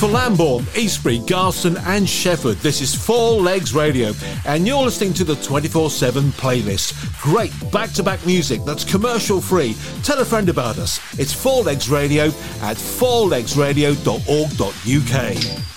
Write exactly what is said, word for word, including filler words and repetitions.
for Lambourne, Eastbury, Garston and Shefford. This is Four Legs Radio and you're listening to the twenty-four seven playlist. Great back-to-back music that's commercial free. Tell a friend about us. It's Four Legs Radio at four legs radio dot org dot uk.